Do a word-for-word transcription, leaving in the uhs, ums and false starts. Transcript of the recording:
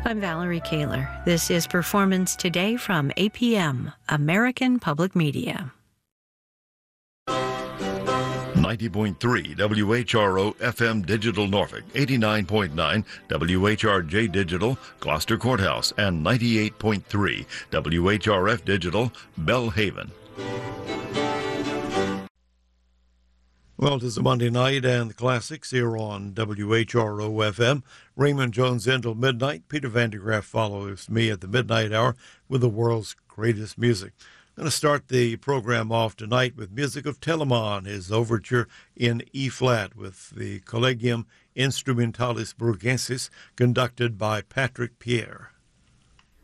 I'm Valerie Kaler. This is Performance Today from A P M, American Public Media. ninety point three W H R O F M Digital Norfolk, eighty-nine point nine W H R J Digital Gloucester Courthouse, and ninety-eight point three W H R F Digital Belhaven. Well, it is a Monday night and the classics here on W H R O F M. Raymond Jones in till midnight. Peter Van de Graaff follows me at the midnight hour with the world's greatest music. I'm going to start the program off tonight with music of Telemann, his overture in E-flat with the Collegium Instrumentalis Burgensis, conducted by Patrick Pierre.